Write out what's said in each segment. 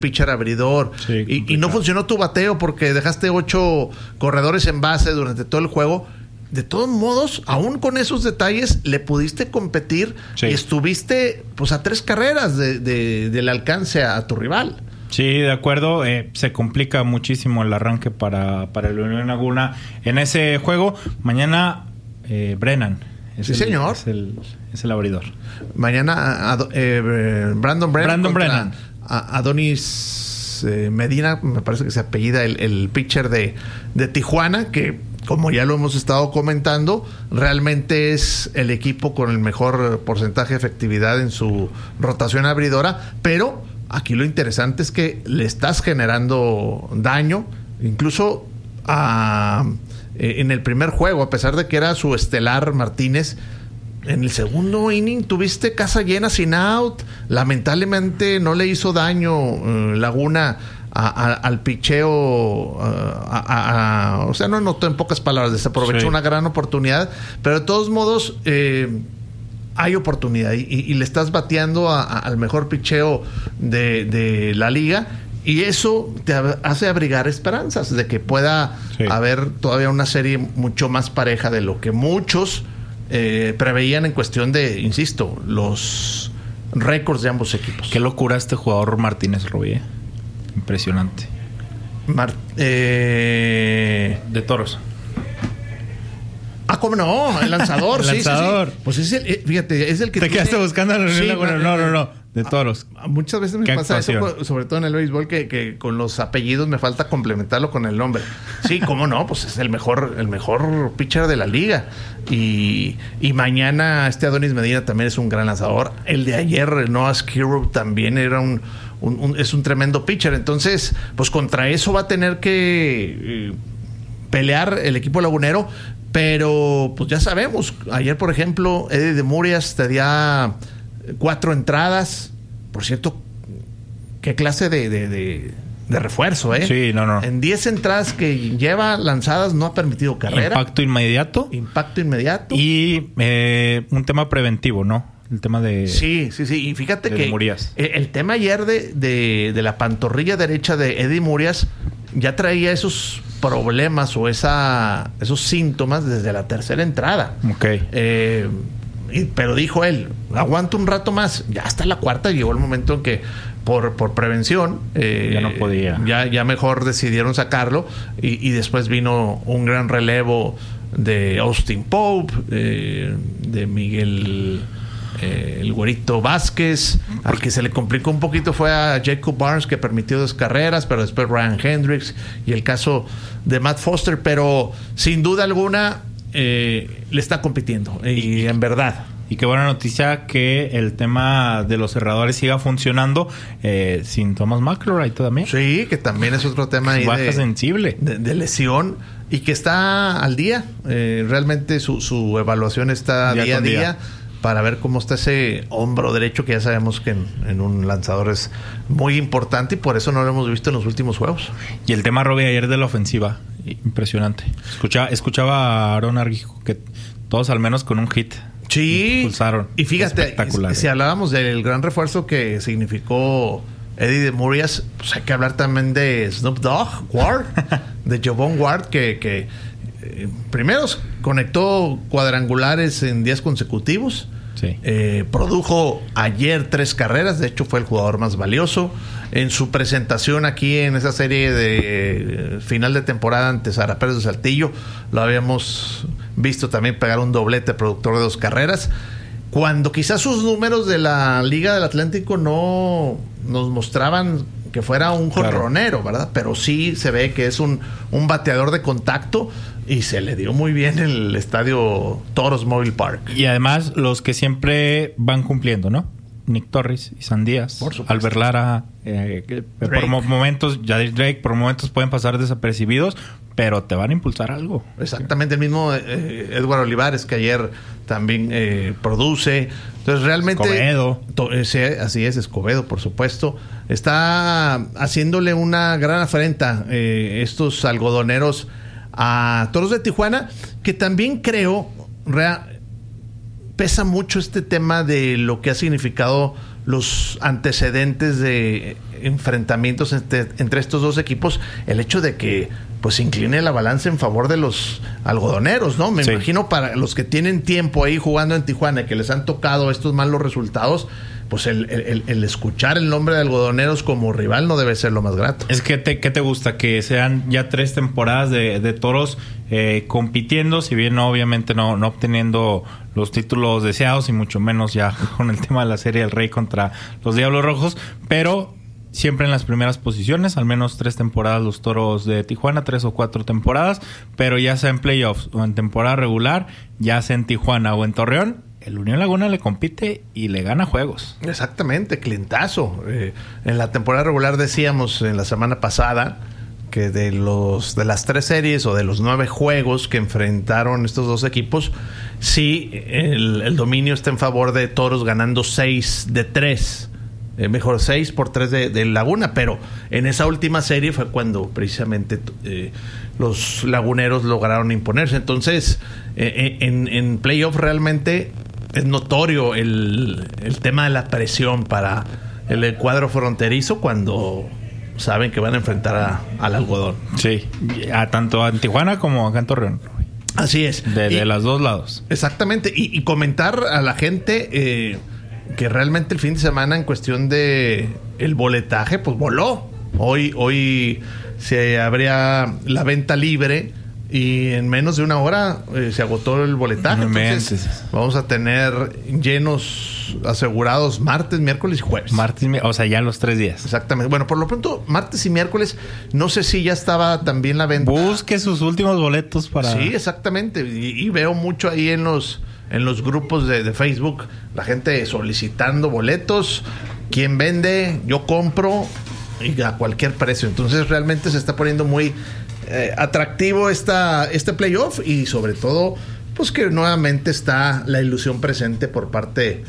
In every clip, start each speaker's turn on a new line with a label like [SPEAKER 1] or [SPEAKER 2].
[SPEAKER 1] pitcher abridor.
[SPEAKER 2] Sí,
[SPEAKER 1] y no funcionó tu bateo porque dejaste 8 corredores en base durante todo el juego. De todos modos, aún con esos detalles, le pudiste competir y estuviste pues a 3 carreras del alcance a tu rival.
[SPEAKER 2] Sí, de acuerdo. Se complica muchísimo el arranque para el Unión Laguna en ese juego. Mañana Brennan.
[SPEAKER 1] Señor.
[SPEAKER 2] Es el abridor.
[SPEAKER 1] Mañana Brandon
[SPEAKER 2] Brennan.
[SPEAKER 1] Adonis Medina, me parece que se apellida el pitcher de Tijuana, que como ya lo hemos estado comentando, realmente es el equipo con el mejor porcentaje de efectividad en su rotación abridora, pero aquí lo interesante es que le estás generando daño, incluso en el primer juego, a pesar de que era su estelar Martínez. En el segundo inning tuviste casa llena sin out. Lamentablemente no le hizo daño Laguna al picheo. O sea, no anotó, en pocas palabras, desaprovechó una gran oportunidad. Pero de todos modos, hay oportunidad. Y le estás bateando al mejor picheo de la liga. Y eso te hace abrigar esperanzas de que pueda haber todavía una serie mucho más pareja de lo que muchos preveían en cuestión de, insisto, los récords de ambos equipos.
[SPEAKER 2] Qué locura este jugador Martínez Rubí. Impresionante. De Toros.
[SPEAKER 1] ¿Cómo no? El lanzador.
[SPEAKER 2] El lanzador.
[SPEAKER 1] Sí. Pues es fíjate, es el que
[SPEAKER 2] te quedaste buscando la no. De Toros.
[SPEAKER 1] Muchas veces me pasa eso, sobre todo en el béisbol, que con los apellidos me falta complementarlo con el nombre. Sí, cómo no, pues es el mejor pitcher de la liga. Y mañana Adonis Medina también es un gran lanzador. El de ayer, Noah Skirrow, también era es un tremendo pitcher. Entonces, pues contra eso va a tener que pelear el equipo lagunero. Pero, pues ya sabemos, ayer, por ejemplo, Eddie de Murias tenía 4 entradas. Por cierto, qué clase de refuerzo, ¿eh?
[SPEAKER 2] Sí, no.
[SPEAKER 1] En 10 entradas que lleva lanzadas no ha permitido carrera.
[SPEAKER 2] Impacto inmediato. Y un tema preventivo, ¿no? El tema de...
[SPEAKER 1] Sí. Y fíjate que
[SPEAKER 2] Murias.
[SPEAKER 1] El tema ayer de la pantorrilla derecha de Eddie Murias ya traía esos problemas o esos síntomas desde la tercera entrada.
[SPEAKER 2] Ok.
[SPEAKER 1] Pero dijo él, aguanta un rato más. Ya hasta la cuarta llegó el momento en que por prevención
[SPEAKER 2] ya no podía.
[SPEAKER 1] Ya mejor decidieron sacarlo y después vino un gran relevo de Austin Pope, de Miguel el Güerito Vázquez. Al que se le complicó un poquito fue a Jacob Barnes, que permitió 2 carreras, pero después Ryan Hendricks y el caso de Matt Foster. Pero sin duda alguna le está compitiendo y en verdad.
[SPEAKER 2] Y qué buena noticia que el tema de los cerradores siga funcionando sin Thomas McElroy también.
[SPEAKER 1] Sí, que también es otro tema ahí
[SPEAKER 2] baja sensible
[SPEAKER 1] de lesión y que está al día. Realmente su evaluación está día a día para ver cómo está ese hombro derecho, que ya sabemos que en un lanzador es muy importante y por eso no lo hemos visto en los últimos juegos.
[SPEAKER 2] Y el tema, Robbie, ayer de la ofensiva, impresionante. Escuchaba a Aaron Argijo que todos al menos con un hit.
[SPEAKER 1] Sí,
[SPEAKER 2] impulsaron.
[SPEAKER 1] Y fíjate, si hablábamos del gran refuerzo que significó Eddie de Murias, pues hay que hablar también de Snoop Dogg Ward, de Javon Ward, que primero conectó cuadrangulares en 10 consecutivos.
[SPEAKER 2] Sí.
[SPEAKER 1] Produjo ayer 3 carreras, de hecho fue el jugador más valioso. En su presentación aquí en esa serie de final de temporada ante Zaraperos de Saltillo, lo habíamos visto también pegar un doblete, productor de 2 carreras. Cuando quizás sus números de la Liga del Atlántico no nos mostraban que fuera un jonronero, ¿verdad? Pero sí se ve que es un bateador de contacto y se le dio muy bien el estadio Toros Mobile Park.
[SPEAKER 2] Y además los que siempre van cumpliendo, ¿no? Nick Torres y San Díaz, Albert Lara, por momentos, Jadir Drake, por momentos pueden pasar desapercibibidos, pero te van a impulsar algo.
[SPEAKER 1] Exactamente, el mismo Edward Olivares, que ayer también produce. Entonces realmente
[SPEAKER 2] Escobedo.
[SPEAKER 1] Así es, Escobedo, por supuesto. Está haciéndole una gran afrenta estos algodoneros a Toros de Tijuana, que también creo pesa mucho este tema de lo que ha significado los antecedentes de enfrentamientos entre estos dos equipos, el hecho de que pues se incline la balanza en favor de los algodoneros, ¿no? Me imagino para los que tienen tiempo ahí jugando en Tijuana y que les han tocado estos malos resultados, pues el escuchar el nombre de algodoneros como rival no debe ser lo más grato.
[SPEAKER 2] Es que ¿qué te gusta? Que sean ya 3 temporadas de Toros compitiendo, si bien obviamente no obteniendo los títulos deseados y mucho menos ya con el tema de la Serie del Rey contra los Diablos Rojos, pero siempre en las primeras posiciones, al menos 3 temporadas los Toros de Tijuana, 3 o 4 temporadas, pero ya sea en playoffs o en temporada regular, ya sea en Tijuana o en Torreón, el Unión Laguna le compite y le gana juegos.
[SPEAKER 1] Exactamente, clientazo. En la temporada regular decíamos en la semana pasada que de las 3 series o de los 9 juegos que enfrentaron estos dos equipos, sí, el dominio está en favor de Toros, ganando 6 de 3. Mejor 6-3 de Laguna, pero en esa última serie fue cuando precisamente los laguneros lograron imponerse. Entonces, en playoff realmente es notorio el tema de la presión para el cuadro fronterizo cuando saben que van a enfrentar al algodón.
[SPEAKER 2] Sí, tanto en Tijuana como acá en Torreón.
[SPEAKER 1] Así es.
[SPEAKER 2] De los dos lados.
[SPEAKER 1] Exactamente. Y comentar a la gente que realmente el fin de semana en cuestión de el boletaje, pues voló. Hoy se abría la venta libre y en menos de una hora se agotó el boletaje. Entonces vamos a tener llenos asegurados martes, miércoles y jueves.
[SPEAKER 2] O sea, ya los 3 días.
[SPEAKER 1] Exactamente. Bueno, por lo pronto, martes y miércoles, no sé si ya estaba también la venta.
[SPEAKER 2] Busque sus últimos boletos para...
[SPEAKER 1] Sí, exactamente. Y veo mucho ahí en los grupos de Facebook, la gente solicitando boletos. Quien vende, yo compro y a cualquier precio. Entonces realmente se está poniendo muy atractivo este playoff y sobre todo pues que nuevamente está la ilusión presente por parte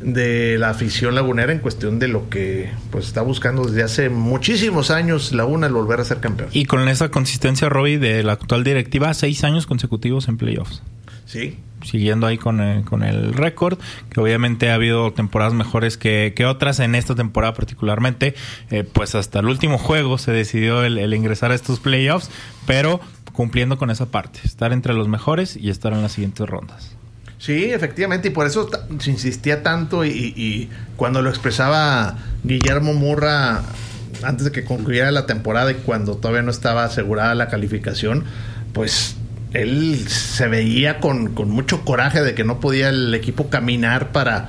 [SPEAKER 1] de la afición lagunera en cuestión de lo que pues está buscando desde hace muchísimos años Laguna, el volver a ser campeón.
[SPEAKER 2] Y con esa consistencia, Robbie, de la actual directiva, 6 años consecutivos en playoffs.
[SPEAKER 1] Sí.
[SPEAKER 2] Siguiendo ahí con el récord, que obviamente ha habido temporadas mejores que otras. En esta temporada particularmente, pues hasta el último juego se decidió el ingresar a estos playoffs, pero cumpliendo con esa parte, estar entre los mejores y estar en las siguientes rondas.
[SPEAKER 1] Sí, efectivamente, y por eso se insistía tanto y cuando lo expresaba Guillermo Murra antes de que concluyera la temporada y cuando todavía no estaba asegurada la calificación, pues él se veía con mucho coraje de que no podía el equipo caminar para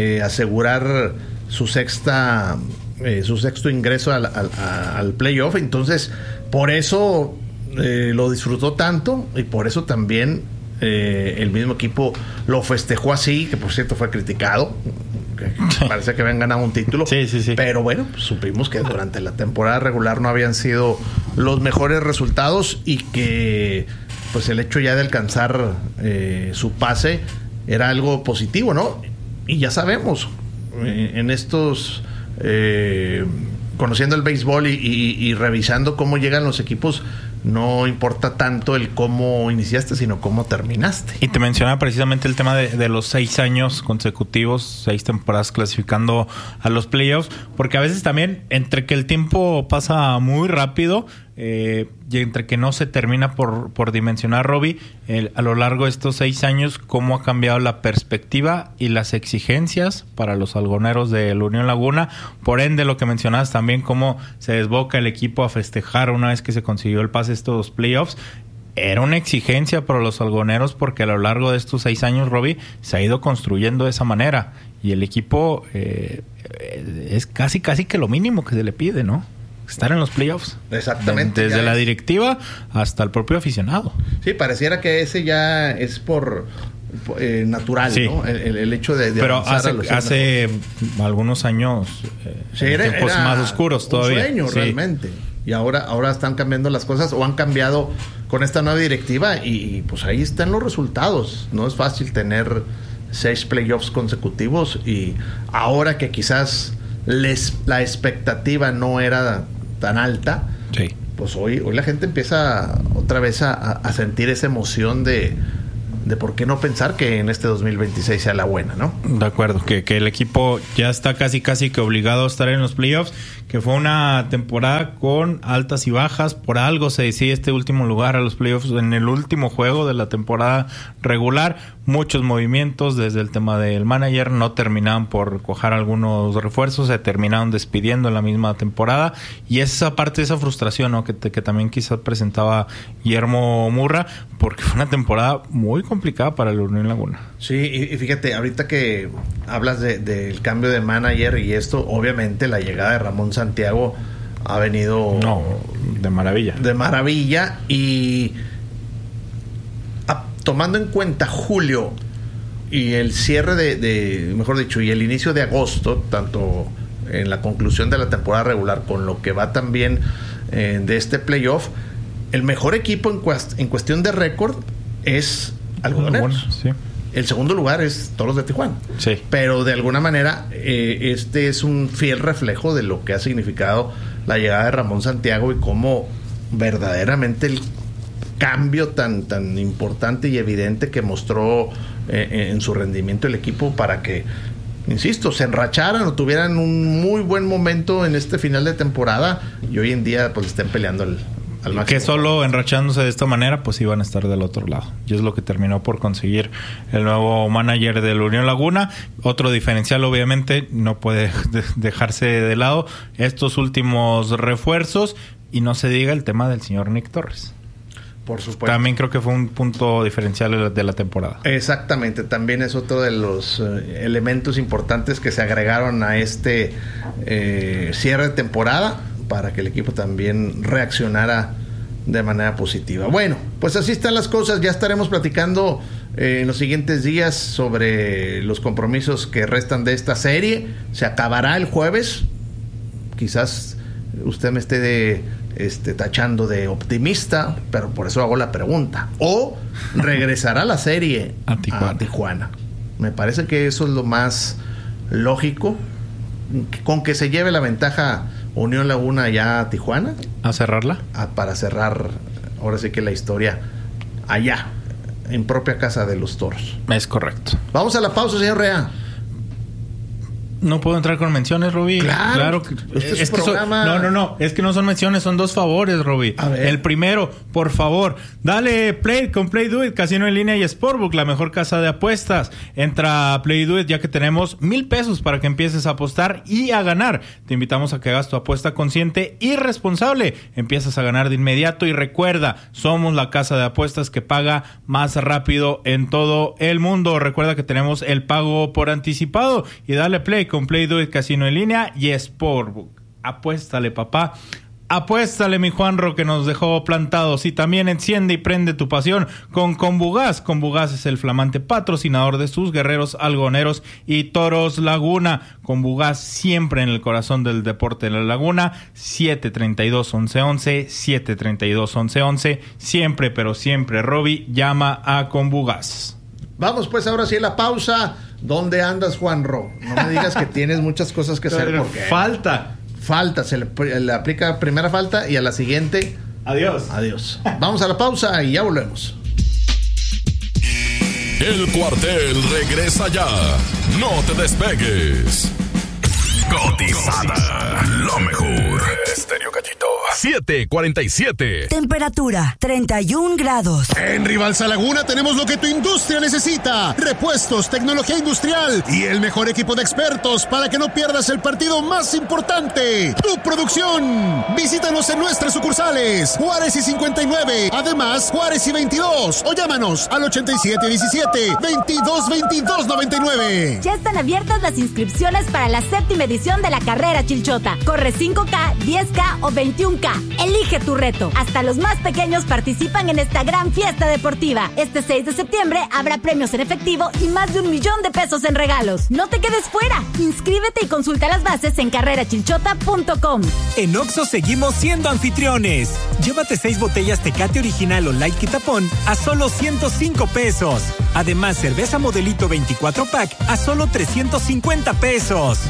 [SPEAKER 1] asegurar su sexto ingreso al playoff. Entonces, por eso lo disfrutó tanto y por eso también el mismo equipo lo festejó así, que por cierto fue criticado. Parece que habían ganado un título.
[SPEAKER 2] Sí.
[SPEAKER 1] Pero bueno, pues supimos que durante la temporada regular no habían sido los mejores resultados y que pues el hecho ya de alcanzar su pase era algo positivo, ¿no? Y ya sabemos, en estos conociendo el béisbol y revisando cómo llegan los equipos, no importa tanto el cómo iniciaste, sino cómo terminaste.
[SPEAKER 2] Y te mencionaba precisamente el tema de los 6 años consecutivos, 6 temporadas clasificando a los playoffs, porque a veces también, entre que el tiempo pasa muy rápido, y entre que no se termina por dimensionar, Robbie, a lo largo de estos 6 años, cómo ha cambiado la perspectiva y las exigencias para los algoneros de la Unión Laguna. Por ende, lo que mencionabas también, cómo se desboca el equipo a festejar una vez que se consiguió el pase a estos playoffs. Era una exigencia para los algoneros porque a lo largo de estos 6 años, Robbie, se ha ido construyendo de esa manera. Y el equipo es casi que lo mínimo que se le pide, ¿no? Estar en los playoffs.
[SPEAKER 1] Exactamente.
[SPEAKER 2] Desde la directiva hasta el propio aficionado.
[SPEAKER 1] Sí, pareciera que ese ya es por natural, sí, ¿no? El hecho de
[SPEAKER 2] pero hace algunos años tiempos más oscuros todavía.
[SPEAKER 1] Un sueño, sí, realmente. Y ahora están cambiando las cosas o han cambiado con esta nueva directiva y pues ahí están los resultados. No es fácil tener 6 playoffs consecutivos y ahora que quizás la expectativa no era tan alta,
[SPEAKER 2] sí,
[SPEAKER 1] pues hoy la gente empieza otra vez a sentir esa emoción de de por qué no pensar que en este 2026 sea la buena, ¿no?
[SPEAKER 2] De acuerdo, que el equipo ya está casi que obligado a estar en los playoffs, que fue una temporada con altas y bajas. Por algo se decide este último lugar a los playoffs en el último juego de la temporada regular. Muchos movimientos desde el tema del manager, no terminaban por coger algunos refuerzos, se terminaron despidiendo en la misma temporada, y esa parte de esa frustración, ¿no? que también quizás presentaba Guillermo Murra, porque fue una temporada muy complicada para el Unión Laguna.
[SPEAKER 1] Sí, y fíjate, ahorita que hablas del cambio de manager y esto, obviamente la llegada de Ramón Santiago ha venido...
[SPEAKER 2] No, de maravilla.
[SPEAKER 1] De maravilla, y tomando en cuenta julio y el cierre mejor dicho, y el inicio de agosto, tanto en la conclusión de la temporada regular con lo que va también de este playoff, el mejor equipo en cuestión de récord es Algodoneros.
[SPEAKER 2] Sí.
[SPEAKER 1] El segundo lugar es Toros de Tijuana.
[SPEAKER 2] Sí.
[SPEAKER 1] Pero de alguna manera este es un fiel reflejo de lo que ha significado la llegada de Ramón Santiago y cómo verdaderamente el cambio tan importante y evidente que mostró en su rendimiento el equipo para que, insisto, se enracharan o tuvieran un muy buen momento en este final de temporada y hoy en día pues estén peleando al máximo.
[SPEAKER 2] Que solo enrachándose de esta manera pues iban a estar del otro lado, y es lo que terminó por conseguir el nuevo manager del Unión Laguna. Otro diferencial, obviamente, no puede dejarse de lado estos últimos refuerzos, y no se diga el tema del señor Nick Torres.
[SPEAKER 1] Por supuesto.
[SPEAKER 2] También creo que fue un punto diferencial de la temporada.
[SPEAKER 1] Exactamente, también es otro de los elementos importantes que se agregaron a este cierre de temporada para que el equipo también reaccionara de manera positiva. Bueno, pues así están las cosas. Ya estaremos platicando en los siguientes días sobre los compromisos que restan de esta serie. Se acabará el jueves. Quizás usted me esté tachando de optimista, pero por eso hago la pregunta. ¿O regresará la serie a Tijuana? Me parece que eso es lo más lógico, con que se lleve la ventaja Unión Laguna ya a Tijuana.
[SPEAKER 2] ¿A cerrarla?
[SPEAKER 1] Para cerrar, ahora sí que la historia allá, en propia casa de los Toros.
[SPEAKER 2] Es correcto.
[SPEAKER 1] Vamos a la pausa, señor Rea.
[SPEAKER 2] No puedo entrar con menciones, Roby.
[SPEAKER 1] Claro.
[SPEAKER 2] Es que no. Es que no son menciones, son dos favores, Roby. El primero, por favor, dale play con Play Do It, Casino en Línea y Sportbook, la mejor casa de apuestas. Entra a Play Do It, ya que tenemos $1,000 para que empieces a apostar y a ganar. Te invitamos a que hagas tu apuesta consciente y responsable. Empiezas a ganar de inmediato, y recuerda, somos la casa de apuestas que paga más rápido en todo el mundo. Recuerda que tenemos el pago por anticipado, y dale play con Play Do It, Casino en Línea y Sportbook. Apuéstale, papá. Apuéstale, mi Juanro, que nos dejó plantados. Y también enciende y prende tu pasión con Combugás. Combugás es el flamante patrocinador de sus guerreros algoneros y Toros Laguna. Combugás siempre en el corazón del deporte de la Laguna. 732-1111, 732-1111. Siempre, pero siempre, Roby, llama a Combugás.
[SPEAKER 1] Vamos pues ahora sí a la pausa. ¿Dónde andas, Juanro? No me digas que tienes muchas cosas que hacer, porque falta, se le aplica primera falta y a la siguiente adiós. Vamos a la pausa y ya volvemos.
[SPEAKER 3] El Cuartel regresa ya. No te despegues. Cotizada, lo mejor. Estéreo Cachito. 7:47.
[SPEAKER 4] Temperatura 31 grados.
[SPEAKER 5] En Rivalsa Laguna tenemos lo que tu industria necesita: repuestos, tecnología industrial y el mejor equipo de expertos para que no pierdas el partido más importante, tu producción. Visítanos en nuestras sucursales Juárez y 59, además Juárez y 22, o llámanos al 8717-222299.
[SPEAKER 6] Ya están abiertas las inscripciones para la 7ª edición de la carrera Chilchota. Corre 5K, 10K o 21K. Elige tu reto. Hasta los más pequeños participan en esta gran fiesta deportiva. Este 6 de septiembre habrá premios en efectivo y más de $1 millón en regalos. No te quedes fuera. Inscríbete y consulta las bases en carrerachilchota.com.
[SPEAKER 7] En Oxxo seguimos siendo anfitriones. Llévate 6 botellas Tecate Original o Light Quitapón a solo $105. Además, cerveza Modelito 24 pack a solo $350.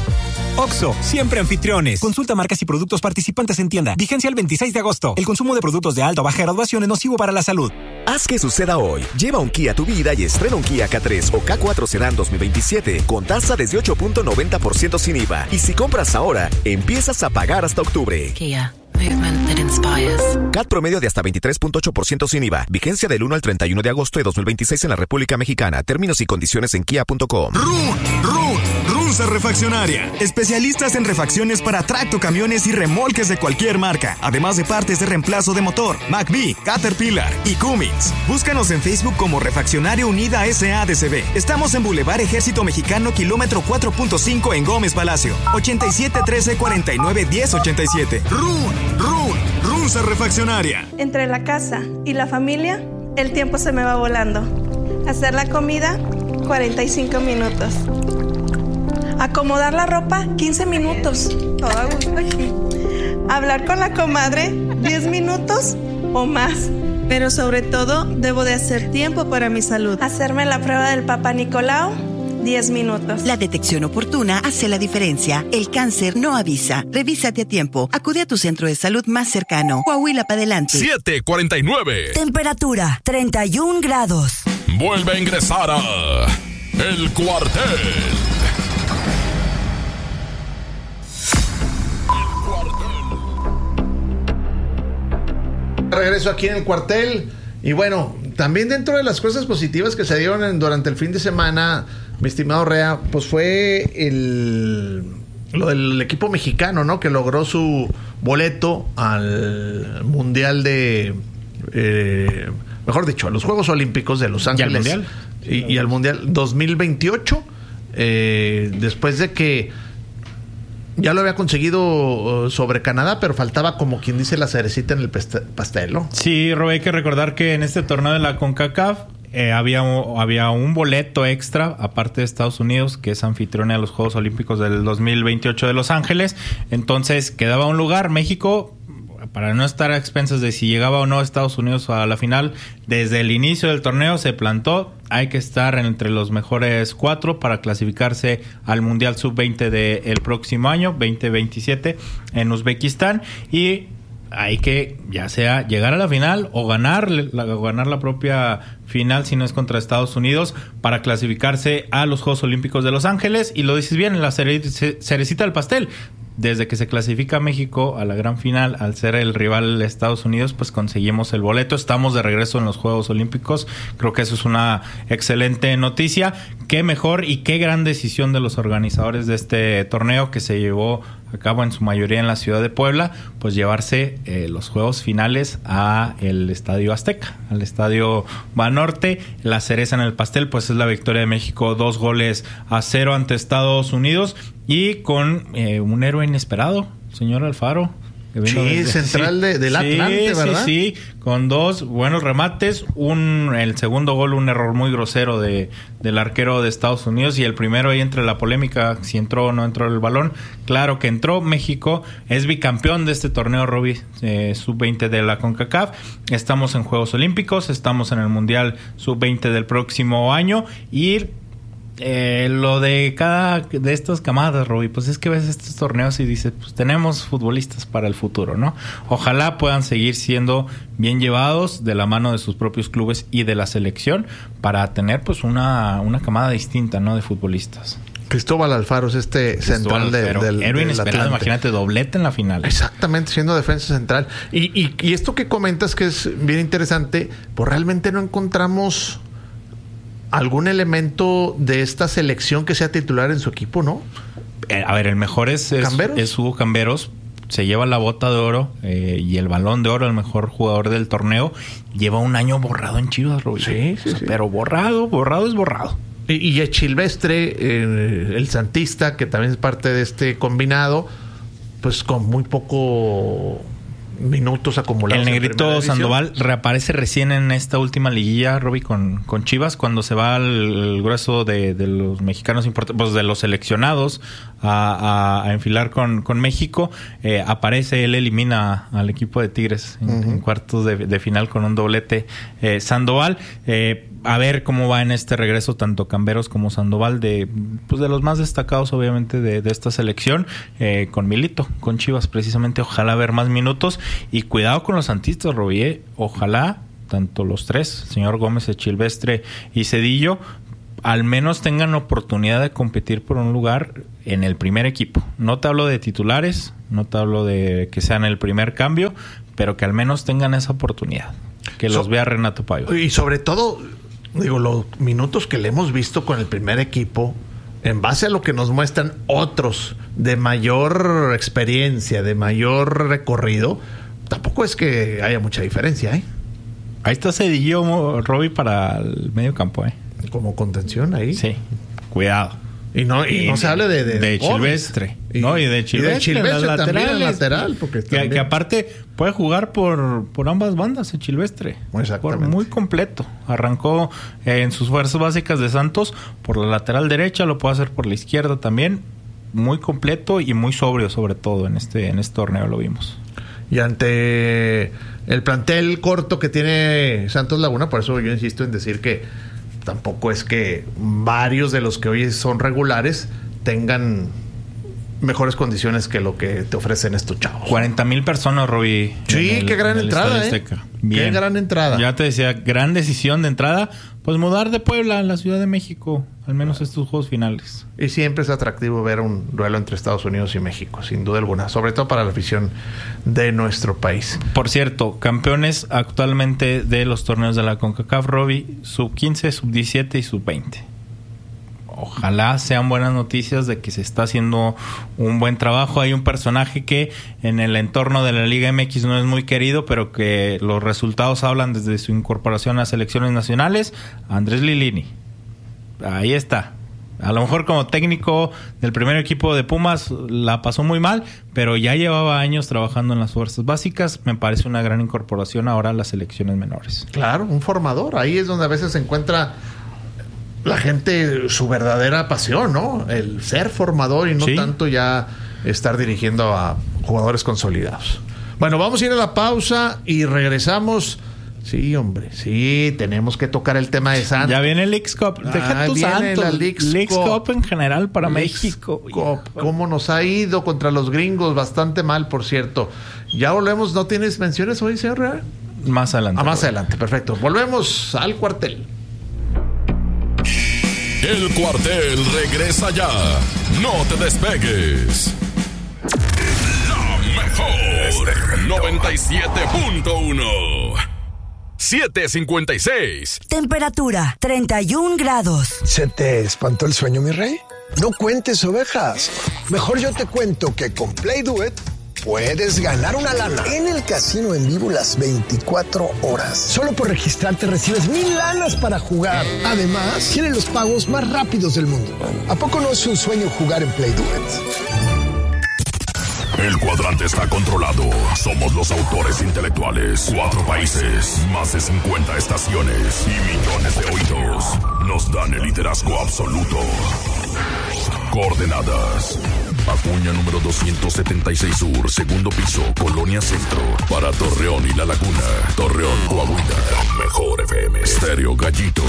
[SPEAKER 7] Oxxo, siempre anfitriones. Consulta marcas y productos participantes en tienda. Vigencia el 26 de agosto. El consumo de productos de alta o baja graduación es nocivo para la salud.
[SPEAKER 8] Haz que suceda hoy. Lleva un Kia a tu vida y estrena un Kia K3 o K4 Sedan 2027 con tasa desde 8.90% sin IVA. Y si compras ahora, empiezas a pagar hasta octubre.
[SPEAKER 9] Kia. Movement that inspires.
[SPEAKER 8] CAT promedio de hasta 23.8% sin IVA. Vigencia del 1 al 31 de agosto de 2026 en la República Mexicana. Términos y condiciones en kia.com.
[SPEAKER 10] Runza Refaccionaria. Especialistas en refacciones para tractocamiones y remolques de cualquier marca. Además de partes de reemplazo de motor, McBee, Caterpillar y Cummins. Búscanos en Facebook como Refaccionaria Unida S.A.D.C.B. Estamos en Boulevard Ejército Mexicano, kilómetro 4.5 en Gómez Palacio. 87 13 49 10 87. Runza Refaccionaria.
[SPEAKER 11] Entre la casa y la familia, el tiempo se me va volando. Hacer la comida, 45 minutos. Acomodar la ropa, 15 minutos. Todo a gusto aquí. Hablar con la comadre, 10 minutos o más. Pero sobre todo, debo de hacer tiempo para mi salud. Hacerme la prueba del Papa Nicolau, 10 minutos.
[SPEAKER 12] La detección oportuna hace la diferencia. El cáncer no avisa. Revísate a tiempo. Acude a tu centro de salud más cercano. Coahuila para adelante.
[SPEAKER 3] 7:49.
[SPEAKER 4] Temperatura 31 grados.
[SPEAKER 3] Vuelve a ingresar a El Cuartel.
[SPEAKER 1] Regreso aquí en El Cuartel. Y bueno, también dentro de las cosas positivas que se dieron durante el fin de semana, mi estimado Rea, pues fue lo del equipo mexicano, ¿no? Que logró su boleto al Mundial mejor dicho, a los Juegos Olímpicos de Los Ángeles.
[SPEAKER 2] ¿Y al Mundial?
[SPEAKER 1] Y al Mundial 2028, después de que ya lo había conseguido sobre Canadá, pero faltaba, como quien dice, la cerecita en el pastel, ¿no?
[SPEAKER 2] Sí, Rob, hay que recordar que en este torneo de la CONCACAF había un boleto extra, aparte de Estados Unidos, que es anfitriona de los Juegos Olímpicos del 2028 de Los Ángeles. Entonces, quedaba un lugar. México, para no estar a expensas de si llegaba o no Estados Unidos a la final, desde el inicio del torneo se plantó: hay que estar entre los mejores 4 para clasificarse al Mundial Sub-20 del próximo año, 2027, en Uzbekistán. Y hay que, ya sea llegar a la final o ganar la propia final, si no es contra Estados Unidos, para clasificarse a los Juegos Olímpicos de Los Ángeles. Y lo dices bien, en la cerecita del pastel. Desde que se clasifica México a la gran final, al ser el rival de Estados Unidos, pues conseguimos el boleto. Estamos de regreso en los Juegos Olímpicos. Creo que eso es una excelente noticia. Qué mejor y qué gran decisión de los organizadores de este torneo, que se llevó a cabo en su mayoría en la ciudad de Puebla, pues llevarse los juegos finales a el Estadio Azteca, al Estadio Banorte. La cereza en el pastel, pues es la victoria de México 2-0 ante Estados Unidos, y con un héroe inesperado, señor Alfaro.
[SPEAKER 1] Sí, central del Atlante, ¿verdad?
[SPEAKER 2] Sí, con 2 buenos remates. El segundo gol, un error muy grosero del arquero de Estados Unidos. Y el primero, ahí entre la polémica, si entró o no entró el balón. Claro que entró. México es bicampeón de este torneo, Robbie, Sub-20 de la CONCACAF. Estamos en Juegos Olímpicos, estamos en el Mundial Sub-20 del próximo año. Y lo de cada de estas camadas, Robbie, pues es que ves estos torneos y dices, pues tenemos futbolistas para el futuro, ¿no? Ojalá puedan seguir siendo bien llevados de la mano de sus propios clubes y de la selección, para tener pues una camada distinta, ¿no?, de futbolistas.
[SPEAKER 1] Cristóbal Alfaro es central del
[SPEAKER 2] héroe inesperado, imagínate, doblete en la final.
[SPEAKER 1] Exactamente, siendo defensa central. Y esto que comentas, que es bien interesante, pues realmente no encontramos algún elemento de esta selección que sea titular en su equipo, ¿no?
[SPEAKER 2] A ver, el mejor es Hugo Camberos. Se lleva la bota de oro y el balón de oro, el mejor jugador del torneo. Lleva un año borrado en Chivas, Rubio.
[SPEAKER 1] Sí.
[SPEAKER 2] Pero borrado es borrado.
[SPEAKER 1] Y Chilvestre, el santista, que también es parte de este combinado, pues con muy poco minutos acumulados.
[SPEAKER 2] El negrito Sandoval reaparece recién en esta última liguilla, Robbie, con Chivas, cuando se va el grueso de los mexicanos importantes, pues de los seleccionados a enfilar con México. Aparece, él elimina al equipo de Tigres en cuartos de final con un doblete Sandoval. A ver cómo va en este regreso tanto Camberos como Sandoval, de los más destacados obviamente de esta selección, con Milito, con Chivas precisamente. Ojalá ver más minutos y cuidado con los santistas, Robbie. Ojalá tanto los tres, señor Gómez, Silvestre y Cedillo, al menos tengan oportunidad de competir por un lugar en el primer equipo. No te hablo de titulares, no te hablo de que sean el primer cambio, pero que al menos tengan esa oportunidad, que los vea Renato Paiva.
[SPEAKER 1] Y sobre todo, los minutos que le hemos visto con el primer equipo, en base a lo que nos muestran otros de mayor experiencia, de mayor recorrido, tampoco es que haya mucha diferencia, ¿eh?
[SPEAKER 2] Ahí está Cedillo, Robbie, para el medio campo, ¿eh?
[SPEAKER 1] Como contención ahí.
[SPEAKER 2] Sí, cuidado.
[SPEAKER 1] Y no se hable de
[SPEAKER 2] Silvestre. Y de Silvestre
[SPEAKER 1] también en lateral. Porque
[SPEAKER 2] que aparte puede jugar por ambas bandas el Silvestre.
[SPEAKER 1] Exactamente.
[SPEAKER 2] Muy completo. Arrancó en sus fuerzas básicas de Santos por la lateral derecha, lo puede hacer por la izquierda también. Muy completo y muy sobrio, sobre todo en este torneo lo vimos.
[SPEAKER 1] Y ante el plantel corto que tiene Santos Laguna, por eso yo insisto en decir que tampoco es que varios de los que hoy son regulares tengan mejores condiciones que lo que te ofrecen estos chavos.
[SPEAKER 2] 40,000 personas, Robbie.
[SPEAKER 1] Sí, qué gran entrada, Qué gran entrada.
[SPEAKER 2] Ya te decía, gran decisión de entrada. Pues mudar de Puebla a la Ciudad de México, al menos estos juegos finales.
[SPEAKER 1] Y siempre es atractivo ver un duelo entre Estados Unidos y México, sin duda alguna, sobre todo para la afición de nuestro país.
[SPEAKER 2] Por cierto, campeones actualmente de los torneos de la CONCACAF, Robbie, sub-15, sub-17 y sub-20. Ojalá sean buenas noticias de que se está haciendo un buen trabajo. Hay un personaje que en el entorno de la Liga MX no es muy querido, pero que los resultados hablan desde su incorporación a selecciones nacionales. Andrés Lilini. Ahí está. A lo mejor como técnico del primer equipo de Pumas la pasó muy mal, pero ya llevaba años trabajando en las fuerzas básicas. Me parece una gran incorporación ahora a las selecciones menores.
[SPEAKER 1] Claro, un formador. Ahí es donde a veces se encuentra la gente su verdadera pasión, ¿no? El ser formador y no tanto ya estar dirigiendo a jugadores consolidados. Bueno, vamos a ir a la pausa y regresamos. Sí, hombre, sí, tenemos que tocar el tema de Santos.
[SPEAKER 2] Ya viene el Leagues Cup. Deja tu Santos. Leagues Cup en general para México.
[SPEAKER 1] ¿Cómo nos ha ido contra los gringos? Bastante mal, por cierto. Ya volvemos. ¿No tienes menciones hoy, señor Real?
[SPEAKER 2] Más adelante.
[SPEAKER 1] Más adelante, perfecto. Volvemos al cuartel.
[SPEAKER 3] El cuartel regresa ya. No te despegues. La mejor 97.1 7:56.
[SPEAKER 4] Temperatura 31 grados.
[SPEAKER 13] ¿Se te espantó el sueño, mi rey? No cuentes ovejas. Mejor yo te cuento que con Play Do It puedes ganar una lana en el casino en vivo las 24 horas. Solo por registrarte recibes 1,000 lanas para jugar. Además, tienen los pagos más rápidos del mundo. ¿A poco no es un sueño jugar en Play Do It?
[SPEAKER 3] El cuadrante está controlado. Somos los autores intelectuales. 4 países, más de 50 estaciones y millones de oídos. Nos dan el liderazgo absoluto. Coordenadas: Acuña número 276 Sur, segundo piso, Colonia Centro. Para Torreón y La Laguna. Torreón, Coahuila. Mejor FM. Estéreo Gallito.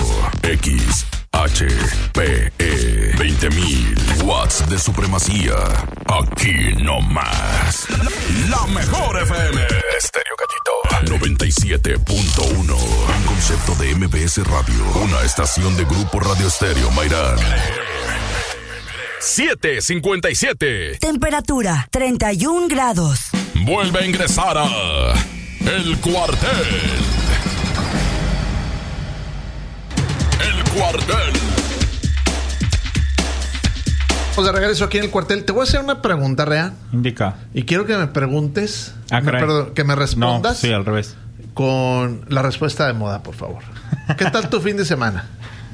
[SPEAKER 3] XHPE. 20,000 watts de supremacía. Aquí no más. La mejor FM. Estéreo Gallito. 97.1. Un concepto de MBS Radio. Una estación de Grupo Radio Estéreo Mairán. 7:57.
[SPEAKER 4] Temperatura 31 grados.
[SPEAKER 3] Vuelve a ingresar a El Cuartel. El Cuartel.
[SPEAKER 1] Pues de regreso aquí en El Cuartel. Te voy a hacer una pregunta, Rea.
[SPEAKER 2] Indica.
[SPEAKER 1] Y quiero que me preguntes,
[SPEAKER 2] perdón,
[SPEAKER 1] que me respondas.
[SPEAKER 2] No, sí, al revés.
[SPEAKER 1] Con la respuesta de moda, por favor. ¿Qué tal tu fin de semana?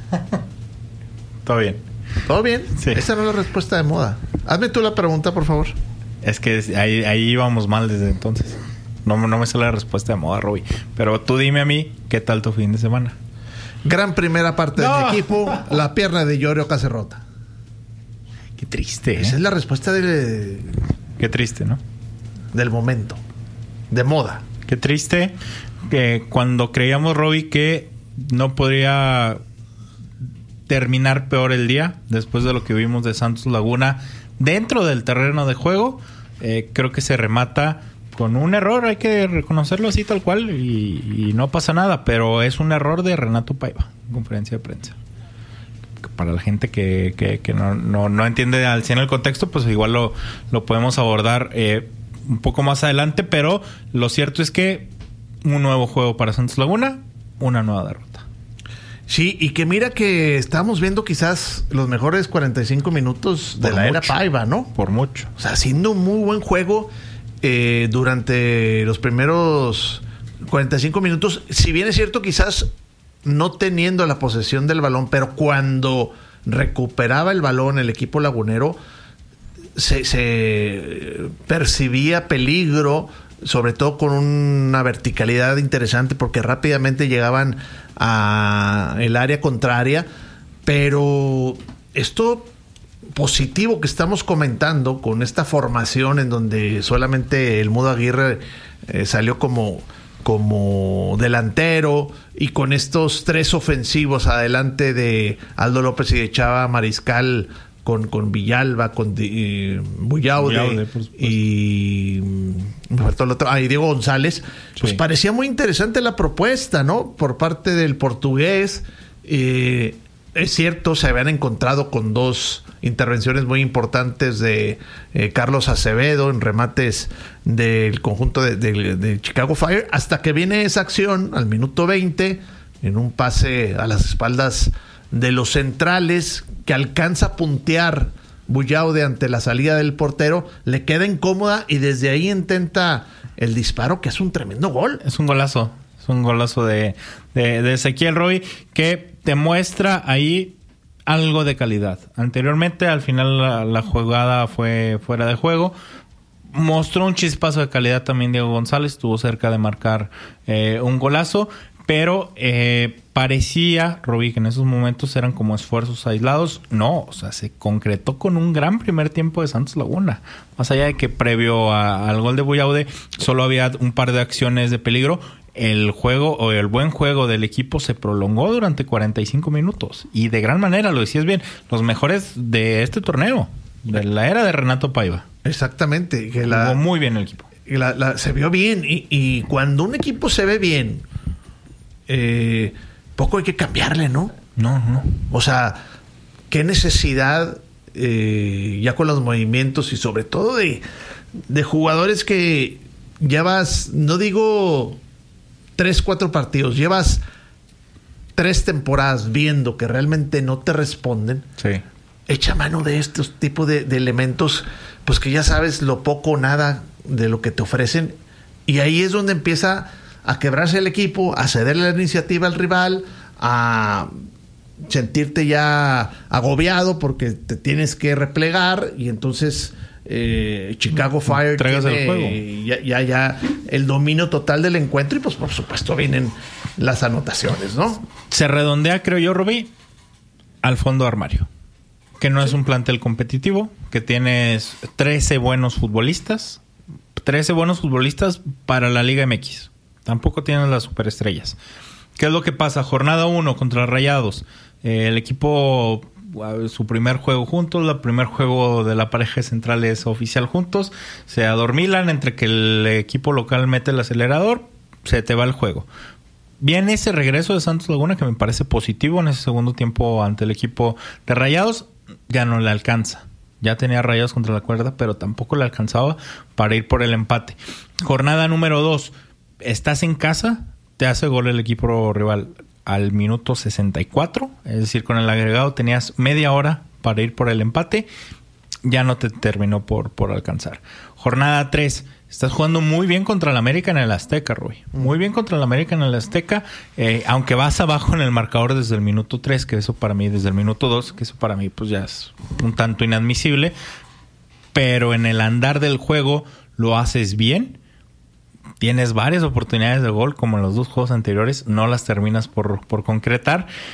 [SPEAKER 2] Todo bien.
[SPEAKER 1] ¿Todo bien?
[SPEAKER 2] Sí.
[SPEAKER 1] Esa no es la respuesta de moda. Hazme tú la pregunta, por favor.
[SPEAKER 2] Es que ahí íbamos mal desde entonces. No me sale la respuesta de moda, Robbie. Pero tú dime a mí, ¿qué tal tu fin de semana?
[SPEAKER 1] Gran primera parte de mi equipo. La pierna de Llorio casi rota.
[SPEAKER 2] Qué triste.
[SPEAKER 1] Esa es la respuesta
[SPEAKER 2] Qué triste, ¿no?
[SPEAKER 1] Del momento. De moda.
[SPEAKER 2] Qué triste que cuando creíamos, Robbie, que no podría terminar peor el día después de lo que vimos de Santos Laguna dentro del terreno de juego, creo que se remata con un error, hay que reconocerlo así tal cual y no pasa nada, pero es un error de Renato Paiva en conferencia de prensa. Para la gente que no entiende al 100 el contexto, pues igual lo podemos abordar un poco más adelante, pero lo cierto es que un nuevo juego para Santos Laguna, una nueva derrota.
[SPEAKER 1] Sí, y que mira que estamos viendo quizás los mejores 45 minutos de la era Paiva, ¿no?
[SPEAKER 2] Por mucho.
[SPEAKER 1] O sea, haciendo un muy buen juego durante los primeros 45 minutos. Si bien es cierto, quizás no teniendo la posesión del balón, pero cuando recuperaba el balón el equipo lagunero, se percibía peligro, sobre todo con una verticalidad interesante, porque rápidamente llegaban a el área contraria. Pero esto positivo que estamos comentando con esta formación en donde solamente el Mudo Aguirre salió como delantero, y con estos tres ofensivos adelante de Aldo López y de Chava Mariscal, con Villalba, con Buyaude y me faltó el otro, y Diego González. Pues parecía muy interesante la propuesta, ¿no? Por parte del portugués. Es cierto, se habían encontrado con dos intervenciones muy importantes de Carlos Acevedo en remates del conjunto de Chicago Fire, hasta que viene esa acción al minuto 20 en un pase a las espaldas de los centrales que alcanza a puntear Buyaude ante la salida del portero, le queda incómoda y desde ahí intenta el disparo, que es un tremendo gol.
[SPEAKER 2] Es un golazo. Es un golazo de Ezequiel, Roy, que te muestra ahí algo de calidad. Anteriormente, al final, la jugada fue fuera de juego. Mostró un chispazo de calidad también Diego González. Estuvo cerca de marcar un golazo. Pero parecía, Roby, que en esos momentos eran como esfuerzos aislados. No, o sea, se concretó con un gran primer tiempo de Santos Laguna. Más allá de que previo al gol de Buyaude solo había un par de acciones de peligro, el juego o el buen juego del equipo se prolongó durante 45 minutos. Y de gran manera, lo decías bien, los mejores de este torneo, de la era de Renato Paiva.
[SPEAKER 1] Exactamente. Que
[SPEAKER 2] jugó muy bien el equipo.
[SPEAKER 1] Se vio bien. Y cuando un equipo se ve bien, poco hay que cambiarle, ¿no?
[SPEAKER 2] No.
[SPEAKER 1] O sea, qué necesidad ya con los movimientos y sobre todo de jugadores que llevas, no digo 3-4 partidos, llevas 3 temporadas viendo que realmente no te responden.
[SPEAKER 2] Sí.
[SPEAKER 1] Echa mano de estos tipos de elementos, pues que ya sabes lo poco o nada de lo que te ofrecen, y ahí es donde empieza a quebrarse el equipo, a ceder la iniciativa al rival, a sentirte ya agobiado porque te tienes que replegar, y entonces Chicago Fire
[SPEAKER 2] tiene el juego.
[SPEAKER 1] Ya el dominio total del encuentro, y pues por supuesto vienen las anotaciones, ¿no?
[SPEAKER 2] Se redondea, creo yo, Roby, al fondo de armario, que no es un plantel competitivo, que tienes 13 buenos futbolistas para la Liga MX. Tampoco tienes las superestrellas. ¿Qué es lo que pasa? Jornada 1 contra Rayados. El equipo, su primer juego juntos, el primer juego de la pareja central es oficial juntos. Se adormilan entre que el equipo local mete el acelerador, se te va el juego. Viene ese regreso de Santos Laguna que me parece positivo en ese segundo tiempo ante el equipo de Rayados. Ya no le alcanza. Ya tenía Rayados contra la cuerda, pero tampoco le alcanzaba para ir por el empate. Jornada número 2. Estás en casa, te hace gol el equipo rival al minuto 64. Es decir, con el agregado tenías media hora para ir por el empate. Ya no te terminó por alcanzar. Jornada 3. Estás jugando muy bien contra el América en el Azteca, Rui. Muy bien contra el América en el Azteca. Aunque vas abajo en el marcador desde el minuto 3, que eso para mí, desde el minuto 2, que eso para mí pues ya es un tanto inadmisible. Pero en el andar del juego lo haces bien. Tienes varias oportunidades de gol, como en los 2 juegos anteriores. No las terminas por concretar.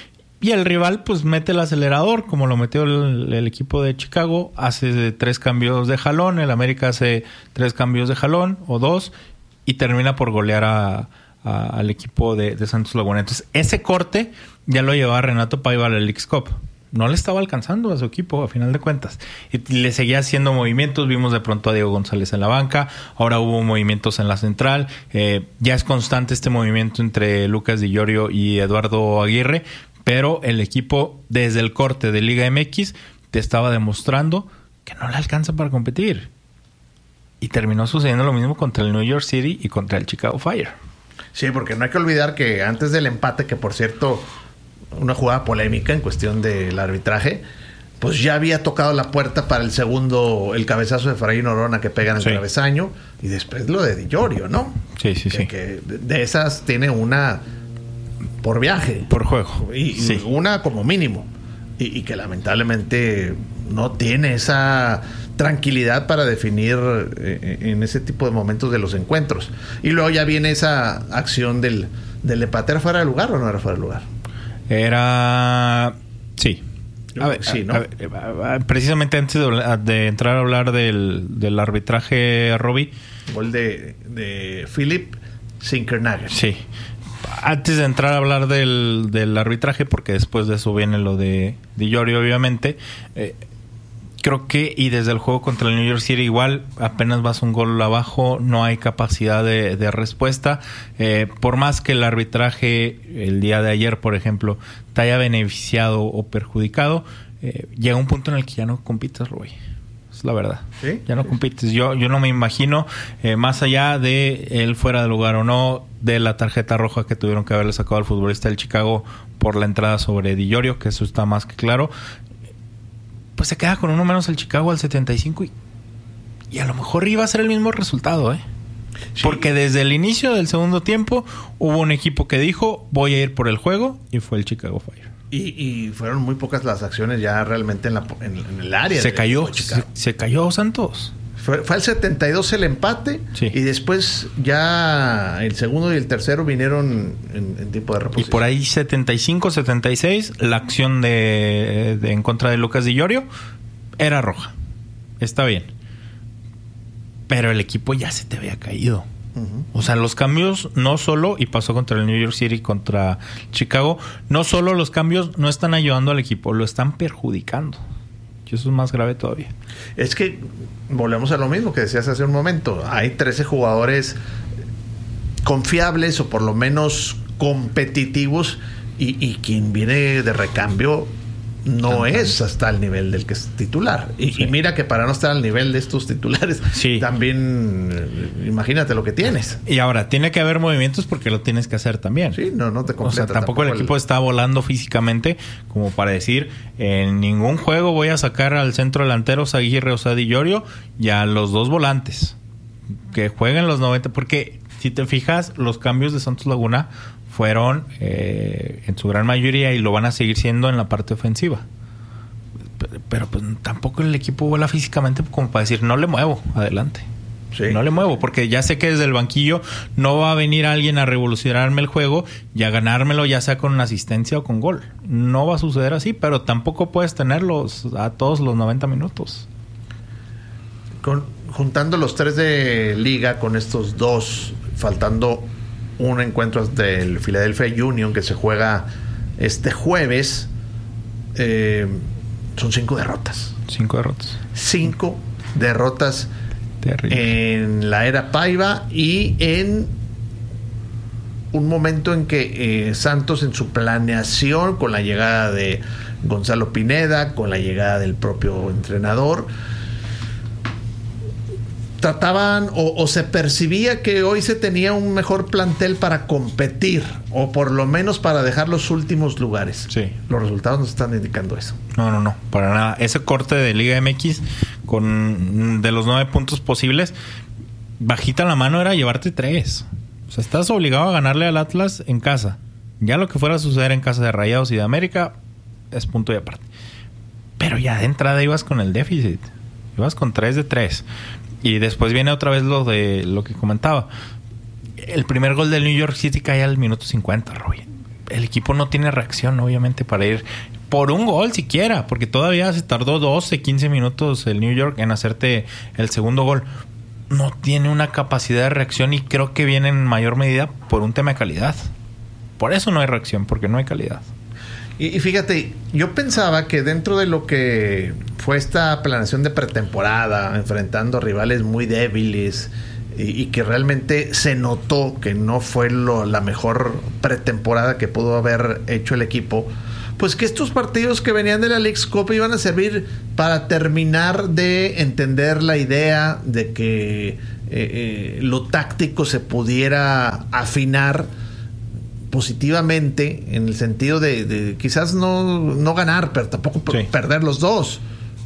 [SPEAKER 2] Y el rival pues mete el acelerador, como lo metió el equipo de Chicago, hace 3 cambios de jalón, el América hace 3 cambios de jalón o 2 y termina por golear al equipo de Santos Laguna. Entonces ese corte ya lo llevaba Renato Paiva al Leagues Cup. No le estaba alcanzando a su equipo a final de cuentas. Y le seguía haciendo movimientos. Vimos de pronto a Diego González en la banca. Ahora hubo movimientos en la central. Ya es constante este movimiento entre Lucas Di Llorio y Eduardo Aguirre. Pero el equipo, desde el corte de Liga MX, te estaba demostrando que no le alcanza para competir. Y terminó sucediendo lo mismo contra el New York City y contra el Chicago Fire.
[SPEAKER 1] Sí, porque no hay que olvidar que antes del empate, que por cierto, una jugada polémica en cuestión del arbitraje, pues ya había tocado la puerta para el segundo, el cabezazo de Efraín Orona que pega en el travesaño, y después lo de Di Llorio, ¿no?
[SPEAKER 2] Sí.
[SPEAKER 1] Que de esas tiene una por viaje.
[SPEAKER 2] Por juego.
[SPEAKER 1] Y una como mínimo. Y que lamentablemente no tiene esa tranquilidad para definir en ese tipo de momentos de los encuentros. Y luego ya viene esa acción del empate. ¿Era fuera de lugar o no era fuera de lugar?
[SPEAKER 2] Sí. A ver,
[SPEAKER 1] sí, ¿no?
[SPEAKER 2] Precisamente antes de entrar a hablar del arbitraje, Robbie.
[SPEAKER 1] Gol de Philip Zinckernagel.
[SPEAKER 2] Sí. Antes de entrar a hablar del arbitraje, porque después de eso viene lo de Di Llorio, obviamente. Creo que, y desde el juego contra el New York City, igual apenas vas un gol abajo, no hay capacidad de respuesta. Por más que el arbitraje el día de ayer, por ejemplo, te haya beneficiado o perjudicado, llega un punto en el que ya no compites, Rubí. Es la verdad.
[SPEAKER 1] ¿Sí?
[SPEAKER 2] Ya no compites. Yo no me imagino, más allá de él fuera de lugar o no, de la tarjeta roja que tuvieron que haberle sacado al futbolista del Chicago por la entrada sobre Di Llorio, que eso está más que claro. Pues se queda con uno menos el Chicago al 75 y a lo mejor iba a ser el mismo resultado, Sí. Porque desde el inicio del segundo tiempo hubo un equipo que dijo voy a ir por el juego y fue el Chicago Fire.
[SPEAKER 1] Y fueron muy pocas las acciones ya realmente en el área.
[SPEAKER 2] Se cayó Santos.
[SPEAKER 1] Fue al 72 el empate,
[SPEAKER 2] sí.
[SPEAKER 1] Y después ya el segundo y el tercero vinieron en tiempo de reposición.
[SPEAKER 2] Y por ahí 75-76, la acción de en contra de Lucas Di Llorio era roja. Está bien. Pero el equipo ya se te había caído. Uh-huh. O sea, los cambios no solo, y pasó contra el New York City, contra Chicago, no solo los cambios no están ayudando al equipo, lo están perjudicando. Y eso es más grave todavía.
[SPEAKER 1] Es que volvemos a lo mismo que decías hace un momento. Hay 13 jugadores confiables o por lo menos competitivos y quien viene de recambio no es hasta el nivel del que es titular. Y mira que para no estar al nivel de estos titulares, también imagínate lo que tienes.
[SPEAKER 2] Y ahora, tiene que haber movimientos porque lo tienes que hacer también.
[SPEAKER 1] Sí, no te completa.
[SPEAKER 2] O sea, tampoco el equipo está volando físicamente como para decir, en ningún juego voy a sacar al centro delantero Aguirre o Di Llorio y a los dos volantes. Que jueguen los 90, porque si te fijas, los cambios de Santos Laguna fueron en su gran mayoría y lo van a seguir siendo en la parte ofensiva. Pero pues tampoco el equipo vuela físicamente como para decir, no le muevo, adelante. Sí. No le muevo, porque ya sé que desde el banquillo no va a venir alguien a revolucionarme el juego y a ganármelo ya sea con una asistencia o con gol. No va a suceder así, pero tampoco puedes tenerlos a todos los 90 minutos.
[SPEAKER 1] Juntando los 3 de liga con estos 2, faltando un encuentro del Philadelphia Union que se juega este jueves, son 5 derrotas.
[SPEAKER 2] 5 derrotas.
[SPEAKER 1] 5 derrotas. Terrible. En la era Paiva y en un momento en que Santos, en su planeación, con la llegada de Gonzalo Pineda, con la llegada del propio entrenador, trataban o se percibía que hoy se tenía un mejor plantel para competir o por lo menos para dejar los últimos lugares.
[SPEAKER 2] Sí.
[SPEAKER 1] Los resultados nos están indicando eso.
[SPEAKER 2] No, para nada. Ese corte de Liga MX de los 9 puntos posibles, bajita la mano era llevarte 3. O sea, estás obligado a ganarle al Atlas en casa. Ya lo que fuera a suceder en casa de Rayados y de América es punto y aparte. Pero ya de entrada ibas con el déficit. Ibas con 3 de 3. Y después viene otra vez lo que comentaba. El primer gol del New York City cae al minuto 50, Roy. el equipo no tiene reacción, obviamente, para ir por un gol siquiera, porque todavía se tardó 12, 15 minutos el New York en hacerte el segundo gol. No tiene una capacidad de reacción y creo que viene en mayor medida por un tema de calidad. Por eso no hay reacción, porque no hay calidad.
[SPEAKER 1] Y fíjate, yo pensaba que dentro de lo que fue esta planeación de pretemporada, enfrentando a rivales muy débiles, y que realmente se notó que no fue la mejor pretemporada que pudo haber hecho el equipo, pues que estos partidos que venían de la Leagues Cup iban a servir para terminar de entender la idea de que lo táctico se pudiera afinar positivamente, en el sentido de quizás no ganar, pero tampoco perder los dos.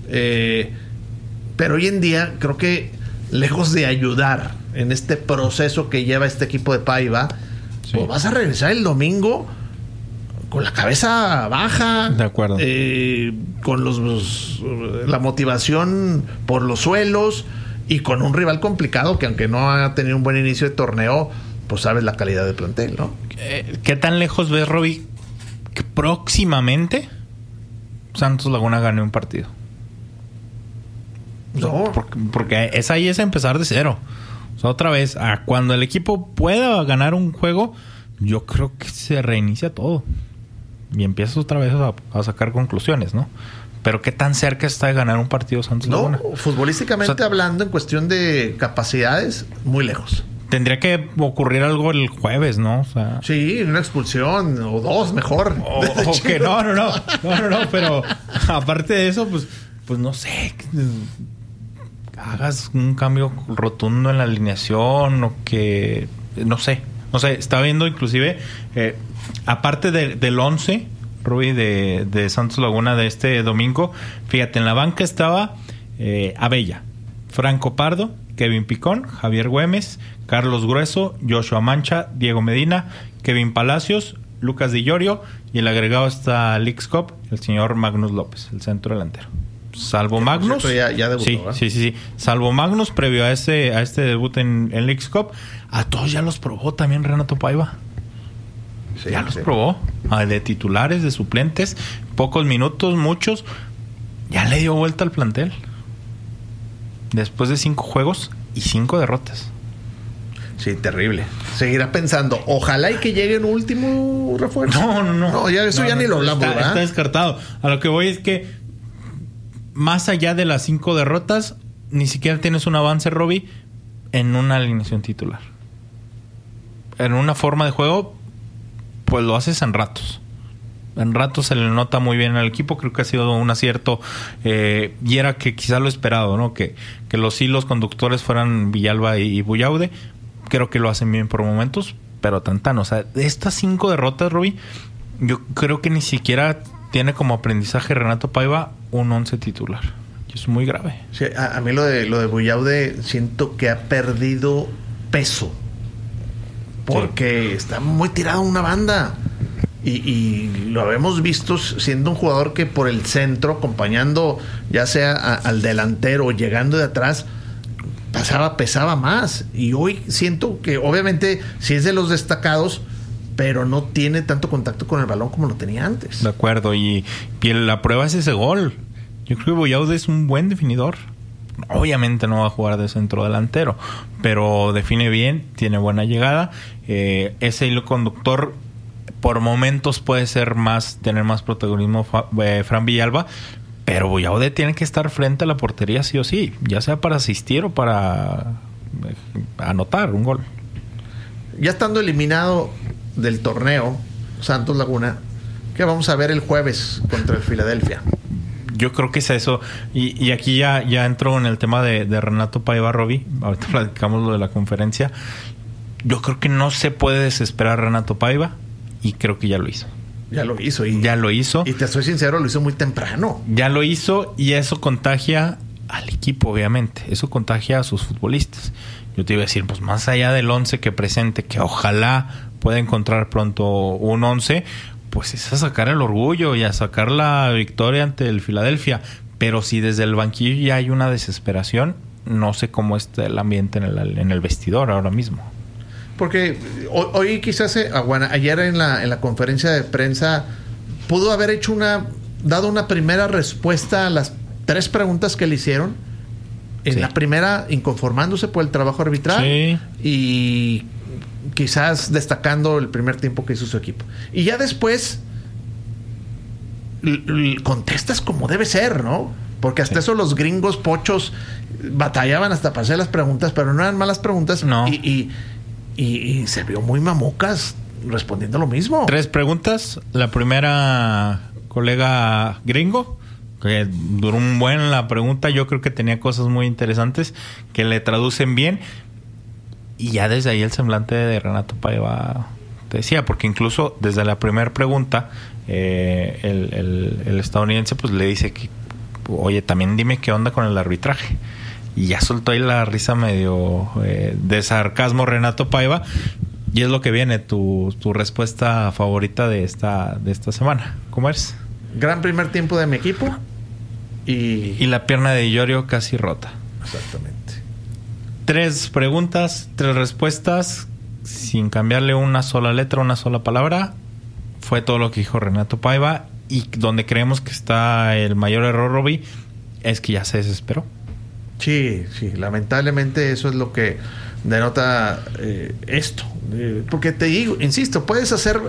[SPEAKER 1] Pero hoy en día creo que lejos de ayudar en este proceso que lleva este equipo de Paiva, pues vas a regresar el domingo con la cabeza baja,
[SPEAKER 2] de acuerdo,
[SPEAKER 1] con la motivación por los suelos y con un rival complicado que, aunque no ha tenido un buen inicio de torneo, pues sabes la calidad del plantel, ¿no?
[SPEAKER 2] ¿Qué tan lejos ves, Roby, que próximamente Santos Laguna gane un partido?
[SPEAKER 1] No,
[SPEAKER 2] porque es empezar de cero. O sea, otra vez, cuando el equipo pueda ganar un juego, yo creo que se reinicia todo y empiezas otra vez a sacar conclusiones, ¿no? Pero ¿qué tan cerca está de ganar un partido Santos Laguna?
[SPEAKER 1] No, futbolísticamente hablando, en cuestión de capacidades, muy lejos.
[SPEAKER 2] Tendría que ocurrir algo el jueves, ¿no? O sea,
[SPEAKER 1] sí, una expulsión o dos, mejor.
[SPEAKER 2] O que no, pero aparte de eso, pues no sé, hagas un cambio rotundo en la alineación o que no sé, estaba viendo inclusive aparte del 11, Rubí, de Santos Laguna de este domingo, fíjate, en la banca estaba Abella, Franco Pardo, Kevin Picón, Javier Güemes, Carlos Grueso, Joshua Mancha, Diego Medina, Kevin Palacios, Lucas Di Llorio, y el agregado está Leagues Cup, el señor Magnus López, el centro delantero. Salvo Magnus,
[SPEAKER 1] ya debutó,
[SPEAKER 2] sí. Salvo Magnus, previo a este debut en Leagues Cup, a todos ya los probó también Renato Paiva. Sí, ya los probó, de titulares, de suplentes, pocos minutos, muchos. Ya le dio vuelta al plantel. Después de 5 juegos y 5 derrotas.
[SPEAKER 1] Sí, terrible. Seguirá pensando, ojalá y que llegue un último refuerzo.
[SPEAKER 2] No,
[SPEAKER 1] ya eso ni lo hablamos, ¿verdad?
[SPEAKER 2] Está descartado. A lo que voy es que más allá de las 5 derrotas, ni siquiera tienes un avance, Robbie, en una alineación titular. En una forma de juego, pues lo haces en ratos. En ratos se le nota muy bien al equipo. Creo que ha sido un acierto. Y era que quizá lo esperado, ¿no? Que los hilos conductores fueran Villalba y Buyaude. Creo que lo hacen bien por momentos, pero tan. O sea, de estas 5 derrotas, Robbie, yo creo que ni siquiera tiene como aprendizaje Renato Paiva un 11 titular. Y es muy grave.
[SPEAKER 1] Sí, a mí lo de Buyaude siento que ha perdido peso. Porque está muy tirado una banda. Y lo habíamos visto siendo un jugador que por el centro, acompañando ya sea al delantero o llegando de atrás, pesaba más. Y hoy siento que obviamente sí es de los destacados, pero no tiene tanto contacto con el balón como lo tenía antes.
[SPEAKER 2] De acuerdo, y la prueba es ese gol. Yo creo que Buyaude es un buen definidor. Obviamente no va a jugar de centro delantero, pero define bien, tiene buena llegada. Ese hilo conductor por momentos puede tener más protagonismo Fran Villalba, pero Buyaude tiene que estar frente a la portería sí o sí, ya sea para asistir o para anotar un gol.
[SPEAKER 1] Ya estando eliminado del torneo Santos Laguna, ¿qué vamos a ver el jueves contra el Filadelfia?
[SPEAKER 2] Yo creo que es eso. Y aquí ya entro en el tema de Renato Paiva, Robbie. Ahorita platicamos lo de la conferencia. Yo creo que no se puede desesperar Renato Paiva. Y creo que ya lo hizo.
[SPEAKER 1] Ya lo hizo.
[SPEAKER 2] Y
[SPEAKER 1] te soy sincero, lo hizo muy temprano.
[SPEAKER 2] Ya lo hizo y eso contagia al equipo, obviamente. Eso contagia a sus futbolistas. Yo te iba a decir, pues más allá del 11 que presente, que ojalá pueda encontrar pronto un 11, pues es a sacar el orgullo y a sacar la victoria ante el Filadelfia. Pero si desde el banquillo ya hay una desesperación, no sé cómo está el ambiente en el vestidor ahora mismo.
[SPEAKER 1] porque hoy quizás, ayer en la conferencia de prensa, pudo haber dado una primera respuesta a las 3 preguntas que le hicieron. En la primera, inconformándose por el trabajo arbitral y quizás destacando el primer tiempo que hizo su equipo. Y ya después contestas como debe ser, ¿no? Porque hasta eso los gringos pochos batallaban hasta para hacer las preguntas, pero no eran malas preguntas.
[SPEAKER 2] No.
[SPEAKER 1] Y se vio muy mamucas respondiendo lo mismo.
[SPEAKER 2] 3 preguntas. La primera, colega gringo, que duró un buen la pregunta. Yo creo que tenía cosas muy interesantes que le traducen bien. Y ya desde ahí el semblante de Renato Paiva te decía, porque incluso desde la primera pregunta el estadounidense pues le dice que, oye, también dime qué onda con el arbitraje. Y ya soltó ahí la risa medio de sarcasmo Renato Paiva. Y es lo que viene, tu respuesta favorita de esta semana. ¿Cómo eres?
[SPEAKER 1] Gran primer tiempo de mi equipo. Y
[SPEAKER 2] la pierna de Iorio casi rota.
[SPEAKER 1] Exactamente.
[SPEAKER 2] 3 preguntas, 3 respuestas, sin cambiarle una sola letra, una sola palabra. Fue todo lo que dijo Renato Paiva. Y donde creemos que está el mayor error, Roby, es que ya se desesperó.
[SPEAKER 1] Sí, lamentablemente eso es lo que denota esto. Porque te digo, insisto, puedes hacer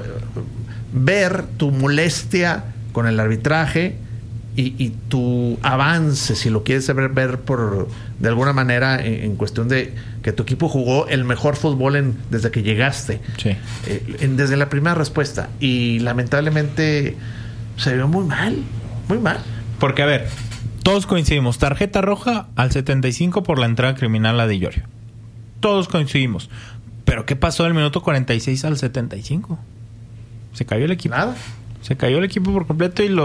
[SPEAKER 1] ver tu molestia con el arbitraje y tu avance, si lo quieres saber ver de alguna manera en cuestión de que tu equipo jugó el mejor fútbol desde que llegaste.
[SPEAKER 2] Sí.
[SPEAKER 1] Desde la primera respuesta. Y lamentablemente se vio muy mal.
[SPEAKER 2] Porque, a ver, todos coincidimos. Tarjeta roja al 75 por la entrada criminal a Di Iorio. Todos coincidimos. Pero ¿qué pasó del minuto 46 al 75? Se cayó el equipo.
[SPEAKER 1] Nada.
[SPEAKER 2] Se cayó el equipo por completo y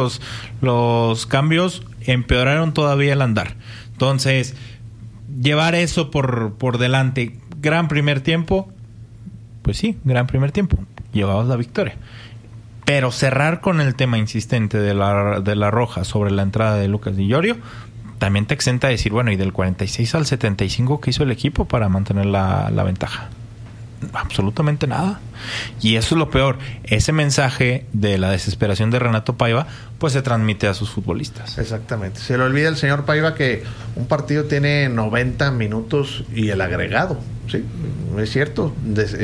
[SPEAKER 2] los cambios empeoraron todavía el andar. Entonces, llevar eso por delante. Gran primer tiempo. Pues sí, gran primer tiempo. Llevabas la victoria. Pero cerrar con el tema insistente de la roja sobre la entrada de Lucas Di Iorio también te exenta de decir, bueno, y del 46 al 75, ¿qué hizo el equipo para mantener la ventaja? Absolutamente nada. Y eso es lo peor. Ese mensaje de la desesperación de Renato Paiva pues se transmite a sus futbolistas.
[SPEAKER 1] Exactamente. Se le olvida al señor Paiva que un partido tiene 90 minutos y el agregado. Sí, es cierto.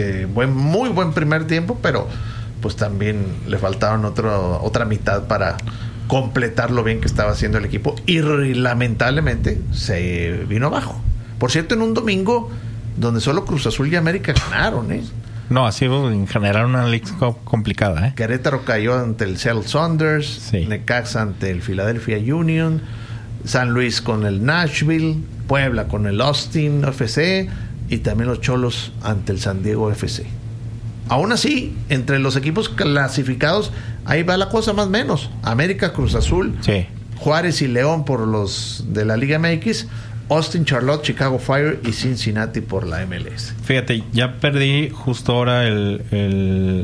[SPEAKER 1] Muy buen primer tiempo, pero pues también le faltaron otra mitad para completar lo bien que estaba haciendo el equipo y lamentablemente se vino abajo. Por cierto, en un domingo donde solo Cruz Azul y América ganaron, ¿eh?
[SPEAKER 2] No, así en general una League Cup complicada, ¿eh?
[SPEAKER 1] Querétaro cayó ante el Seattle Sounders, sí. Necaxa ante el Philadelphia Union, San Luis con el Nashville, Puebla con el Austin FC y también los Cholos ante el San Diego FC. Aún así, entre los equipos clasificados, ahí va la cosa más o menos. América, Cruz Azul,
[SPEAKER 2] sí.
[SPEAKER 1] Juárez y León por los de la Liga MX, Austin, Charlotte, Chicago Fire y Cincinnati por la MLS.
[SPEAKER 2] Fíjate, ya perdí justo ahora el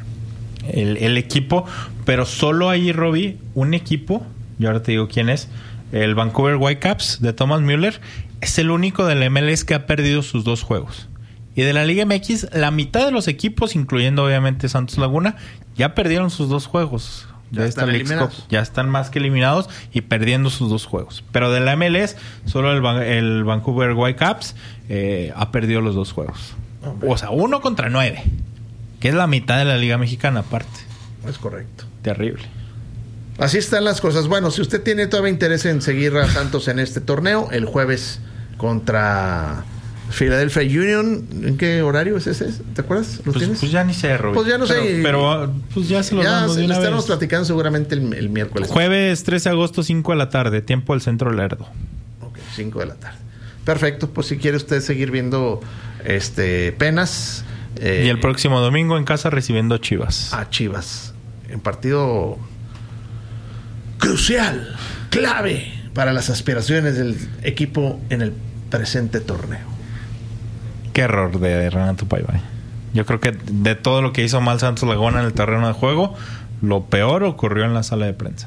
[SPEAKER 2] equipo, pero solo ahí, Robbie, un equipo, y ahora te digo quién es, el Vancouver Whitecaps de Thomas Müller, es el único de la MLS que ha perdido sus 2 juegos. Y de la Liga MX, la mitad de los equipos, incluyendo obviamente Santos Laguna, ya perdieron sus 2 juegos. De esta League Cup. Ya están más que eliminados y perdiendo sus 2 juegos. Pero de la MLS, solo el Vancouver Whitecaps ha perdido los 2 juegos. Hombre. O sea, 1 contra 9. Que es la mitad de la Liga Mexicana aparte.
[SPEAKER 1] Es correcto.
[SPEAKER 2] Terrible.
[SPEAKER 1] Así están las cosas. Bueno, si usted tiene todavía interés en seguir a Santos en este torneo, el jueves contra Philadelphia Union, ¿en qué horario es ese? ¿Te acuerdas? ¿Los tienes?
[SPEAKER 2] Pues ya ni sé, Robert.
[SPEAKER 1] Pues ya no sé.
[SPEAKER 2] Pero pues ya se los damos de una vez.
[SPEAKER 1] Estamos platicando seguramente el miércoles.
[SPEAKER 2] Jueves 13 de agosto, 5 de la tarde, tiempo del Centro Lerdo.
[SPEAKER 1] Ok, 5 de la tarde. Perfecto, pues si quiere usted seguir viendo penas.
[SPEAKER 2] Y el próximo domingo en casa recibiendo Chivas.
[SPEAKER 1] A Chivas. En partido crucial, clave para las aspiraciones del equipo en el presente torneo.
[SPEAKER 2] Qué error de Renato Paiva. Yo creo que de todo lo que hizo mal Santos Laguna en el terreno de juego, lo peor ocurrió en la sala de prensa.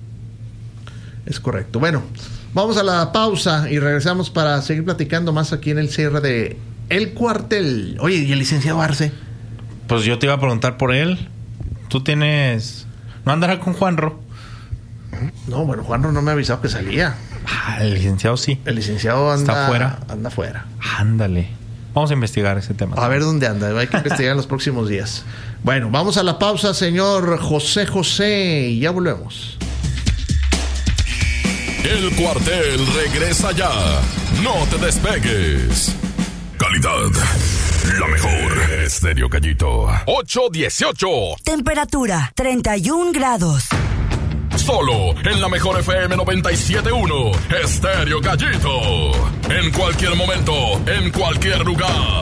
[SPEAKER 1] Es correcto. Bueno, vamos a la pausa y regresamos para seguir platicando más aquí en el cierre de El Cuartel. Oye, ¿y el licenciado Arce?
[SPEAKER 2] Pues yo te iba a preguntar por él. Tú tienes... ¿No andará con Juanro?
[SPEAKER 1] No, bueno, Juanro no me ha avisado que salía.
[SPEAKER 2] El licenciado sí.
[SPEAKER 1] El licenciado
[SPEAKER 2] está afuera.
[SPEAKER 1] Anda afuera.
[SPEAKER 2] Ándale. Vamos a investigar ese tema.
[SPEAKER 1] A ver dónde anda. Hay que investigar en los próximos días. Bueno, vamos a la pausa, señor José José. Y ya volvemos.
[SPEAKER 3] El Cuartel regresa ya. No te despegues. Calidad. La mejor. Estéreo Gallito. 818.
[SPEAKER 4] Temperatura 31 grados.
[SPEAKER 3] Solo en la mejor FM 97.1. Estéreo Gallito. En cualquier momento, en cualquier lugar.